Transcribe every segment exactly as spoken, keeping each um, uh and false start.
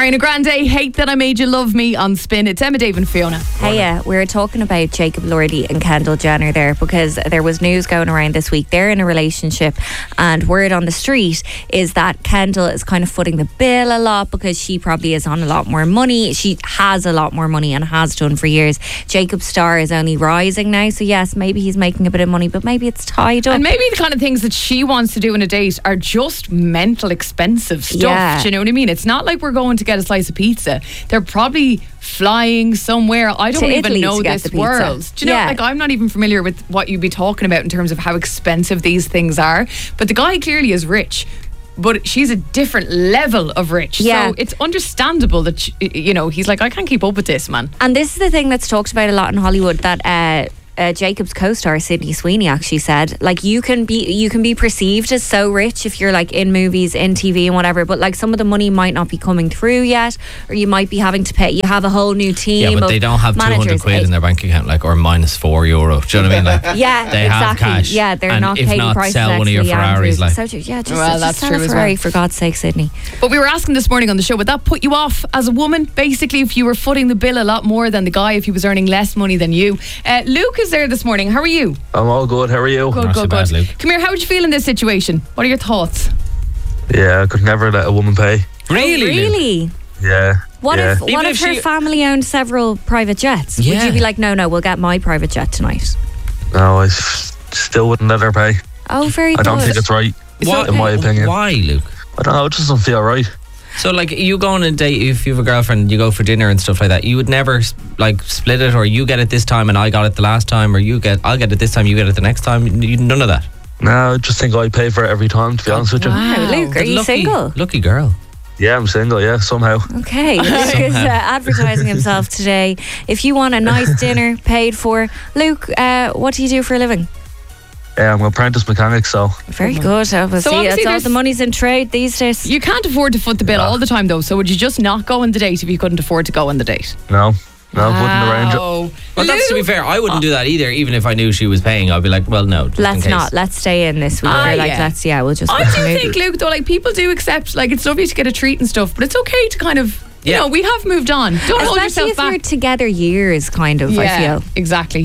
Ariana Grande, Hate That I Made You Love Me on Spin. It's Emma, Dave and Fiona. Hiya, we were talking about Jacob Elordi and Kendall Jenner there because there was news going around this week. They're in a relationship and word on the street is that Kendall is kind of footing the bill a lot because she probably is on a lot more money. She has a lot more money and has done for years. Jacob's star is only rising now, so yes, maybe he's making a bit of money, but maybe it's tied up. And maybe the kind of things that she wants to do in a date are just mental expensive stuff. Yeah. Do you know what I mean? It's not like we're going to get a slice of pizza. They're probably flying somewhere. I don't To even Italy know to get this the pizza. world. Do you know, Yeah. like I'm not even familiar with what you'd be talking about in terms of how expensive these things are. But the guy clearly is rich. But she's a different level of rich. Yeah. So it's understandable that, she, you know, he's like, I can't keep up with this, man. And this is the thing that's talked about a lot in Hollywood that uh, uh, Jacob's co-star Sydney Sweeney actually said, like, you can be you can be perceived as so rich if you're like in movies, in T V and whatever, but like some of the money might not be coming through yet, or you might be having to pay. You have a whole new team. Yeah, but of they don't have two hundred managers. quid in their bank account, like, or minus four euro. Do you know what I mean? Like, Yeah, they exactly. have cash. Yeah, they're and not if paying not, prices sell next one of to your the Ferraris. Andrews. Like, So, yeah, just, Well, just that's sell true a as Ferrari well. for God's sake, Sydney. But we were asking this morning on the show, would that put you off as a woman? Basically, if you were footing the bill a lot more than the guy, if he was earning less money than you. Uh, Luke is there this morning. How are you? I'm all good. How are you? Good, Not good, too bad, good. Luke. Come here, how would you feel in this situation? What are your thoughts? Yeah, I could never let a woman pay. really? Luke? Really? Yeah. What yeah. if what Even if, if her she- family owned several private jets? Would Yeah. you be like, no, no, we'll get my private jet tonight? No, I s- still wouldn't let her pay. Oh, very I good. don't think it's right, Why, in my opinion. Why, Luke? I don't know, it just doesn't feel right. So, like, you go on a date, if you have a girlfriend, you go for dinner and stuff like that, you would never, like, split it, or you get it this time and I got it the last time, or you get, I'll get it this time, you get it the next time. You, none of that. No, I just think I pay for it every time, to be honest with you. Wow, Luke, are you lucky, single? Lucky girl. Yeah, I'm single, yeah, somehow. Okay, Luke is uh, advertising himself today. If you want a nice dinner paid for, Luke, uh, what do you do for a living? Yeah, I'm an apprentice mechanic, so Very good. Uh, well, So see, obviously it's all there's- the money's in trade these days. You can't afford to foot the bill Yeah. all the time, though. So would you just not go on the date if you couldn't afford to go on the date? no. No, I wouldn't arrange it. Wow. Well, that's to be Luke- fair. I wouldn't do that either, even if I knew she was paying. I'd be like, well, no. Just in Let's case. not. Let's stay in this week. Ah, Or, like, yeah. let's, yeah, we'll just I watch do a movie. think, Luke, though, like, people do accept, like, it's lovely to get a treat and stuff, but it's okay to kind of, you Yeah. know, we have moved on. Don't hold Especially yourself if back. you're together years, kind of, yeah, I feel. exactly.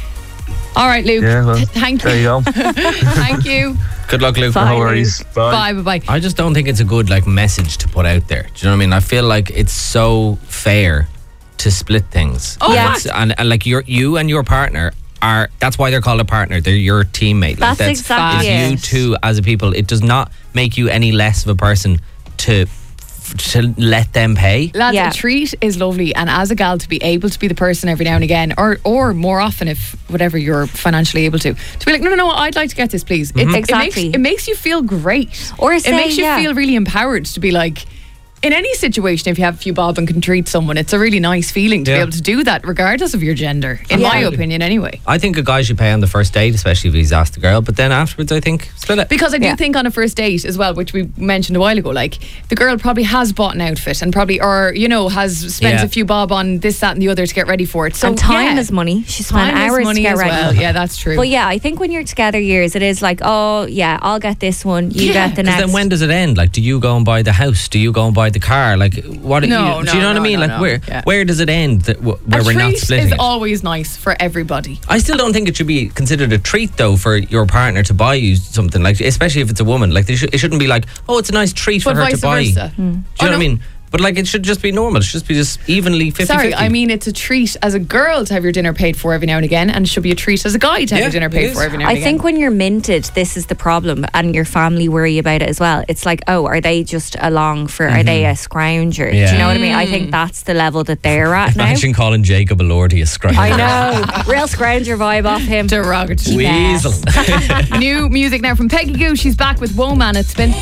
All right, Luke. Yeah, well, Thank there you. you go. Thank you. Good luck, Luke. Bye. No worries. Bye. Bye, bye, bye. I just don't think it's a good, like, message to put out there. Do you know what I mean? I feel like it's so fair to split things. Oh, Yeah. It's- and, and like you're, you and your partner are, that's why they're called a partner. They're your teammate. Like, That's exactly it's you it. two as a people. It does not make you any less of a person to to let them pay. Lads, Yeah. a treat is lovely, and as a gal to be able to be the person every now and again, or or more often if whatever you're financially able to, to be like, no, no, no, I'd like to get this, please. It, Exactly. It makes, it makes you feel great. Or it say, makes you yeah. feel really empowered to be like, in any situation, if you have a few bob and can treat someone, it's a really nice feeling to Yeah. be able to do that, regardless of your gender. In Yeah. my opinion, anyway. I think a guy should pay on the first date, especially if he's asked the girl. But then afterwards, I think split it. Because I do Yeah. think on a first date as well, which we mentioned a while ago, like the girl probably has bought an outfit and probably, or you know, has spent Yeah. a few bob on this, that, and the other to get ready for it. So and time yeah. is money. She spent Time is hours money to get as ready. well. Yeah, that's true. But yeah, I think when you're together years, it is like, oh, yeah, I'll get this one, you Yeah, get the Because next. then when does it end? Like, do you go and buy the house? Do you go and buy the car? Like, what? No, you, no, do you know what no, I mean? no, like, no. where Yeah. where does it end? That, wh- where a we're not treat splitting is it? always nice for everybody. I still don't think it should be considered a treat though for your partner to buy you something, like, especially if it's a woman. Like, they should, it shouldn't be like, oh, it's a nice treat But for her vice to buy. versa. Do you know Oh, what no. I mean? But like, it should just be normal. It should just be just evenly fifty-fifty. Sorry, I mean it's a treat as a girl to have your dinner paid for every now and again, and it should be a treat as a guy to have Yeah, your dinner it paid is. for every now I and again. think when you're minted, this is the problem, and your family worry about it as well. It's like, oh, are they just along for, are they a scrounger? Do Yeah. you know what I mean? I think that's the level that they're at now. Imagine calling Jacob Elordi a scrounger. I know. Real scrounger vibe off him. Derogatory. Weasel. New music now from Peggy Goo. She's back with Woman at Spin.